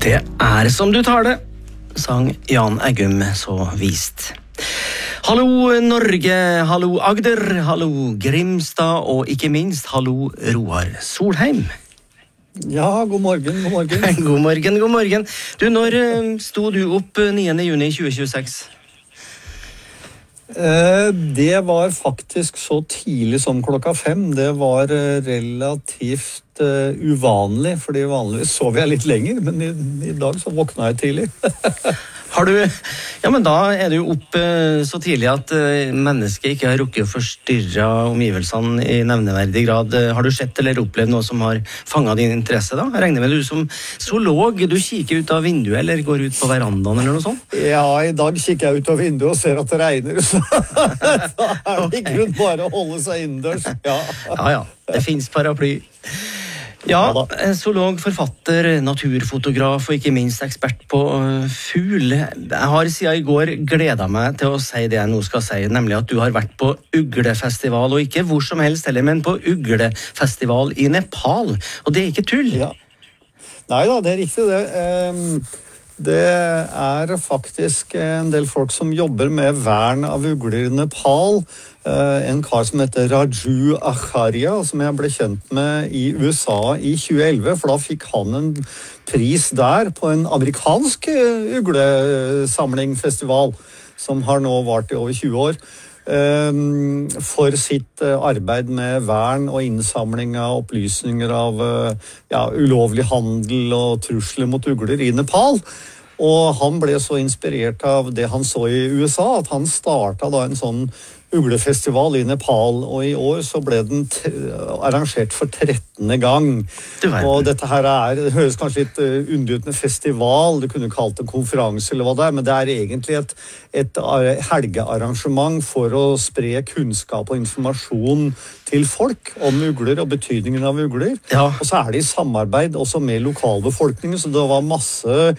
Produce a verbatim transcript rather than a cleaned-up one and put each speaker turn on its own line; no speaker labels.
Det er som du tar det, sang Jan Eggum så vist. Hallo Norge, hallo Agder, hallo Grimstad og ikke minst hallo Roar Solheim.
Ja, god morgen, god morgen.
God morgen, god morgen. Du, når sto du opp niende juni tjue tjueseks?
Det var faktisk så tidlig som klokka fem. Det var relativt uvanlig, fordi vanligvis sov jeg litt lenger, men i, i dag så våkna jeg tidlig.
Har du, ja, men da er du opp så tidlig at mennesket ikke har rukket å forstyrre omgivelsene i nevneverdig grad. Har du sett eller opplevd noe som har fanget din interesse da? Jeg regner med du som zoolog, du kikker ut av vinduet eller går ut på verandaen eller noe sånt?
Ja, i dag kikker jeg ut av vinduet og ser at det regner, så da er det ikke grunn bare å holde seg innendørs. Ja,
ja, ja. Det finnes paraply. Ja, zoolog, forfatter, naturfotograf og ikke minst ekspert på fugl. Jeg har siden i går gledet meg til å si det jeg nå skal si, nemlig at du har vært på uglefestival, og ikke hvor som helst heller, men på uglefestival i Nepal. Og det er ikke tull.
Ja. Nei da, det er riktig det. Det er faktisk en del folk som jobber med vern av ugler i Nepal. En kar som heter Raju Akharia, som jeg ble kjent med i U S A i tjue elleve, for da fikk han en pris der på en amerikansk uglesamlingfestival, som har nå vart i over tjue år, for sitt arbeid med vern og innsamling av opplysninger av ja, ulovlig handel og trusler mot ugler i Nepal. Og han ble så inspirert av det han så i U S A, at han startet da en sånn uglefestival i Nepal, og i år så ble den arrangert for trettende gang. Og dette her er, det høres kanskje litt underlig ut med festival, du kunne kalt det en konferanse eller hva det er, men det er egentlig et, et helgearrangement for å spre kunnskap og informasjon til folk om ugler og betydningen av ugler. Ja. Og så er det i samarbeid også med lokalbefolkningen, så det var masse